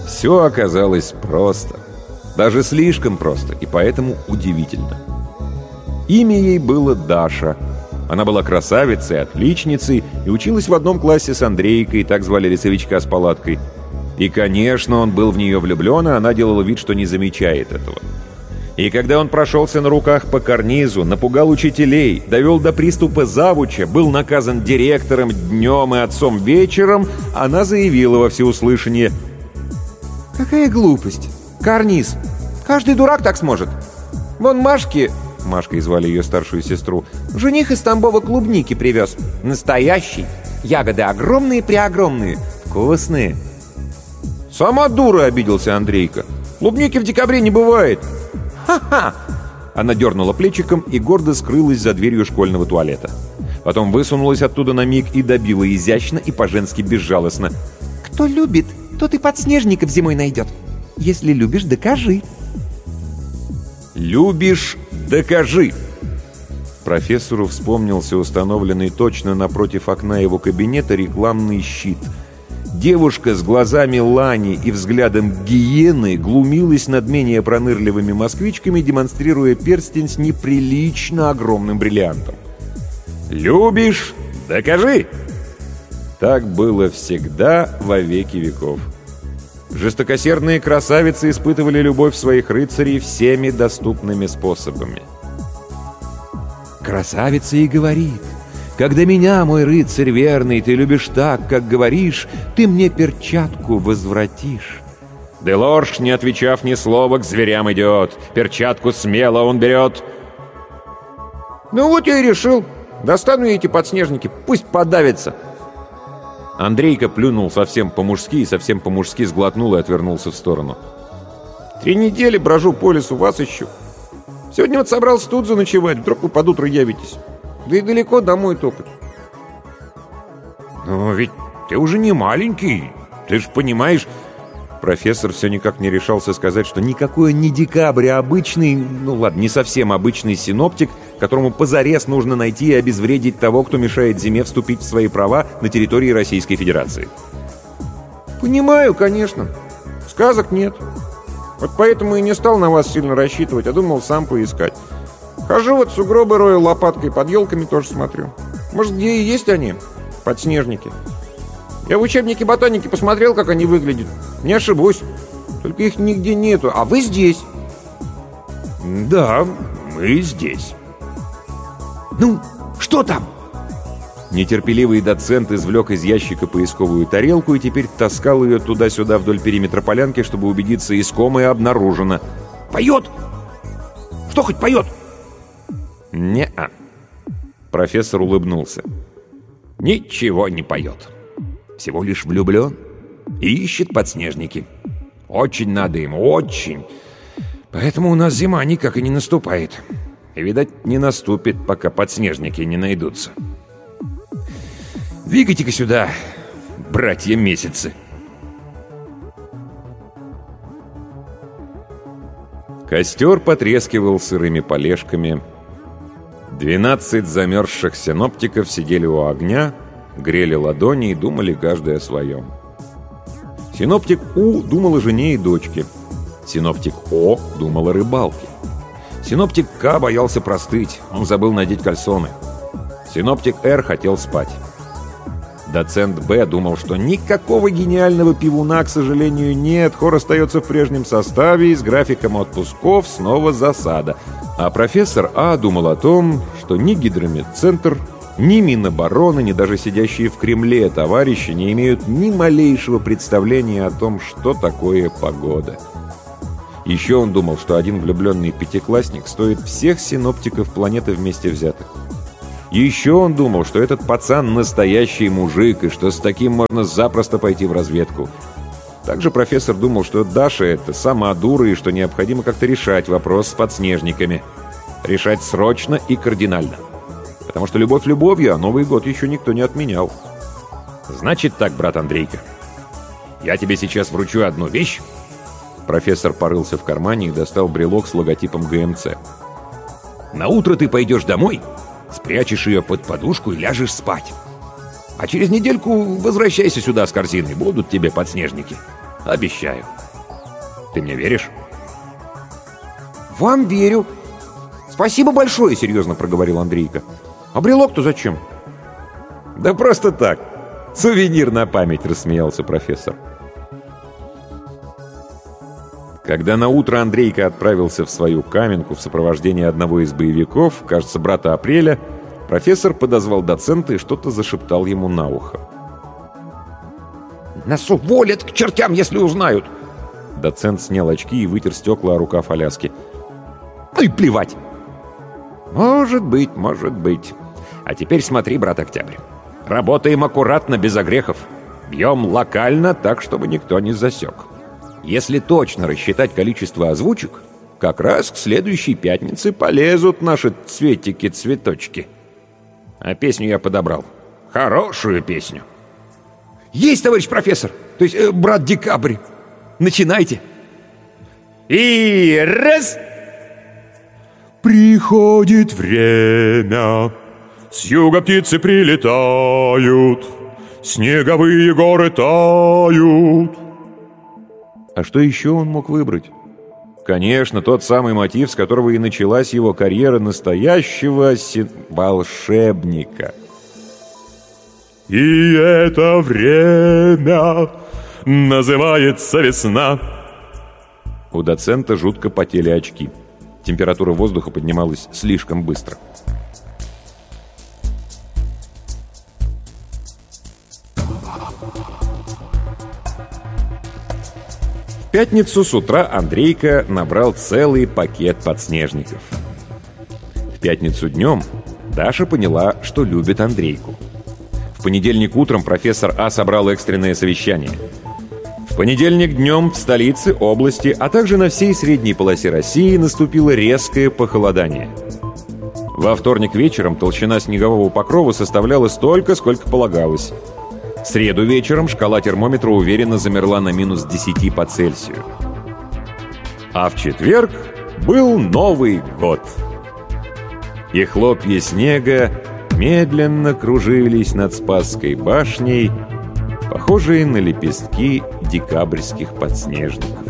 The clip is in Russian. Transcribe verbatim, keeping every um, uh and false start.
Все оказалось просто. Даже слишком просто, и поэтому удивительно. Имя ей было Даша. Она была красавицей, отличницей и училась в одном классе с Андрейкой, так звали лесовичка с палаткой. И, конечно, он был в нее влюблен, а она делала вид, что не замечает этого. И когда он прошелся на руках по карнизу, напугал учителей, довел до приступа завуча, был наказан директором днем и отцом вечером, она заявила во всеуслышание: «Какая глупость! Карниз! Каждый дурак так сможет! Вон Машке...» Машкой звали ее старшую сестру. «Жених из Тамбова клубники привез. Настоящий. Ягоды огромные-преогромные. Вкусные». «Сама дура!» — обиделся Андрейка. «Клубники в декабре не бывает». «Ха-ха!» Она дернула плечиком и гордо скрылась за дверью школьного туалета. Потом высунулась оттуда на миг и добила изящно и по-женски безжалостно: «Кто любит, тот и подснежников зимой найдет. Если любишь, докажи». «Любишь — докажи!» Профессору вспомнился установленный точно напротив окна его кабинета рекламный щит. Девушка с глазами лани и взглядом гиены глумилась над менее пронырливыми москвичками, демонстрируя перстень с неприлично огромным бриллиантом. «Любишь — докажи!» Так было всегда во веки веков. Жестокосердные красавицы испытывали любовь своих рыцарей всеми доступными способами. Красавица и говорит: «Когда меня, мой рыцарь верный, ты любишь так, как говоришь, ты мне перчатку возвратишь». Делорж, не отвечав ни слова, к зверям идет. Перчатку смело он берет. «Ну вот я и решил. Достану я эти подснежники, пусть подавятся». Андрейка плюнул совсем по-мужски и совсем по-мужски сглотнул и отвернулся в сторону. «Три недели брожу по лесу, вас ищу. Сегодня вот собрался тут заночевать, вдруг вы под утро явитесь. Да и далеко домой топать». «Но ведь ты уже не маленький, ты ж понимаешь...» Профессор все никак не решался сказать, что никакой не декабрь, а обычный, ну ладно, не совсем обычный синоптик, которому позарез нужно найти и обезвредить того, кто мешает зиме вступить в свои права на территории Российской Федерации. «Понимаю, конечно. Сказок нет. Вот поэтому и не стал на вас сильно рассчитывать, а думал сам поискать. Хожу вот сугробы рою лопаткой, под елками тоже смотрю. Может, где и есть они, подснежники. Я в учебнике ботаники посмотрел, как они выглядят. Не ошибусь. Только их нигде нету. А вы здесь». «Да, мы здесь». «Ну, что там?» Нетерпеливый доцент извлек из ящика поисковую тарелку и теперь таскал ее туда-сюда вдоль периметра полянки, чтобы убедиться, искомое обнаружено. «Поет! Что хоть поет?» «Не-а». Профессор улыбнулся. «Ничего не поет. Всего лишь влюблен и ищет подснежники. Очень надо ему, очень. Поэтому у нас зима никак и не наступает. И, видать, не наступит, пока подснежники не найдутся. Двигайте-ка сюда, братья месяцы». Костер потрескивал сырыми полежками. Двенадцать замерзших синоптиков сидели у огня, грели ладони и думали каждый о своем. Синоптик У думал о жене и дочке. Синоптик О думал о рыбалке. Синоптик К боялся простыть, он забыл надеть кальсоны. Синоптик Р хотел спать. Доцент Б думал, что никакого гениального пивуна, к сожалению, нет, хор остается в прежнем составе и с графиком отпусков снова засада. А профессор А думал о том, что ни гидрометцентр, ни Минобороны, ни даже сидящие в Кремле товарищи не имеют ни малейшего представления о том, что такое погода. Еще он думал, что один влюбленный пятиклассник стоит всех синоптиков планеты вместе взятых. Еще он думал, что этот пацан настоящий мужик, и что с таким можно запросто пойти в разведку. Также профессор думал, что Даша — это сама дура, и что необходимо как-то решать вопрос с подснежниками. Решать срочно и кардинально. Потому что любовь любовью, а Новый год еще никто не отменял. «Значит так, брат Андрейка, я тебе сейчас вручу одну вещь». Профессор порылся в кармане и достал брелок с логотипом Гэ Эм Цэ. «На утро ты пойдешь домой, спрячешь ее под подушку и ляжешь спать. А через недельку возвращайся сюда с корзиной, будут тебе подснежники. Обещаю. Ты мне веришь? Вам верю. Спасибо большое, серьезно проговорил Андрейка. А брелок-то зачем? Да просто так. Сувенир на память, рассмеялся профессор. Когда наутро Андрейка отправился в свою каменку в сопровождении одного из боевиков, кажется, брата Апреля, профессор подозвал доцента и что-то зашептал ему на ухо. «Нас уволят к чертям, если узнают!» Доцент снял очки и вытер стекла о рукав Аляски. «Ну и плевать!» «Может быть, может быть. А теперь смотри, брат Октябрь. Работаем аккуратно, без огрехов. Бьем локально, так, чтобы никто не засек. Если точно рассчитать количество озвучек, как раз к следующей пятнице полезут наши цветики-цветочки. А песню я подобрал. Хорошую песню». «Есть, товарищ профессор! То есть, э, брат Декабрь! Начинайте!» И раз! Приходит время, с юга птицы прилетают, снеговые горы тают. А что еще он мог выбрать? Конечно, тот самый мотив, с которого и началась его карьера настоящего син... волшебника. И это время называется весна. У доцента жутко потели очки. Температура воздуха поднималась слишком быстро. В пятницу с утра Андрейка набрал целый пакет подснежников. В пятницу днем Даша поняла, что любит Андрейку. В понедельник утром профессор А собрал экстренное совещание. В понедельник днем в столице, области, а также на всей средней полосе России наступило резкое похолодание. Во вторник вечером толщина снегового покрова составляла столько, сколько полагалось. В среду вечером шкала термометра уверенно замерла на минус десять по Цельсию. А в четверг был Новый год. И хлопья снега медленно кружились над Спасской башней, похожие на лепестки декабрьских подснежников.